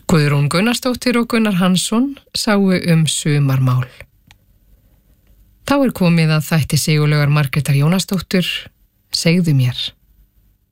Guðrún Gunnarsdóttir og Gunnar Hansson sáu sumarmál. Þá komið að þætti Sigurlaugar Margrétar Jónasdóttur, Segðu mér.